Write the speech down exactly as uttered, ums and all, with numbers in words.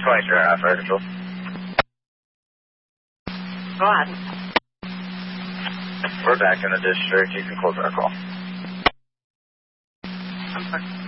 twenty-three and a half, fire control. Go ahead. We're back in the district. You can close our call. Okay.